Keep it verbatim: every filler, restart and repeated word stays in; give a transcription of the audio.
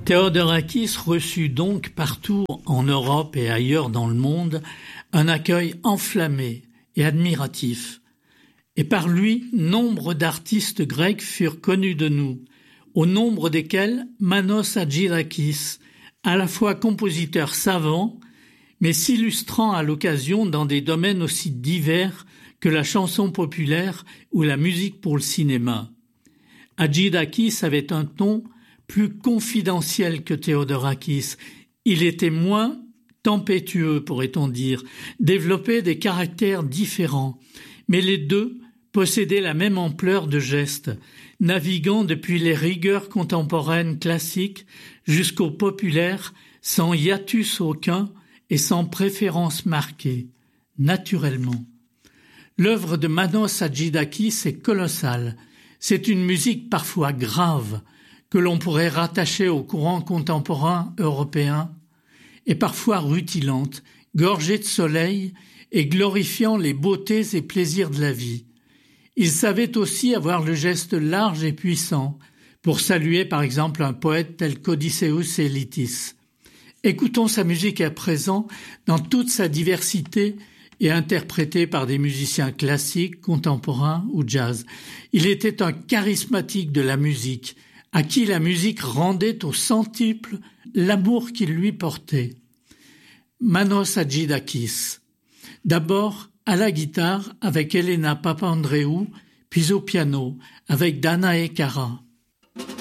Theodorakis reçut donc partout en Europe et ailleurs dans le monde un accueil enflammé et admiratif. Et par lui, nombre d'artistes grecs furent connus de nous, au nombre desquels Manos Hadjidakis, à la fois compositeur savant, mais s'illustrant à l'occasion dans des domaines aussi divers que la chanson populaire ou la musique pour le cinéma. Hadjidakis avait un ton plus confidentiel que Theodorakis. Il était moins tempétueux, pourrait-on dire, développait des caractères différents, mais les deux possédaient la même ampleur de geste, naviguant depuis les rigueurs contemporaines classiques jusqu'au populaire, sans hiatus aucun et sans préférence marquée, naturellement. L'œuvre de Manos Hadjidakis est colossale. C'est une musique parfois grave, que l'on pourrait rattacher au courant contemporain européen, et parfois rutilante, gorgée de soleil et glorifiant les beautés et plaisirs de la vie. Il savait aussi avoir le geste large et puissant pour saluer par exemple un poète tel qu'Odysseus Elitis. Écoutons sa musique à présent dans toute sa diversité et interprétée par des musiciens classiques, contemporains ou jazz. Il était un charismatique de la musique, à qui la musique rendait au centuple l'amour qu'il lui portait. Manos Hadjidakis. D'abord à la guitare avec Elena Papandréou, puis au piano avec Dana Ekara.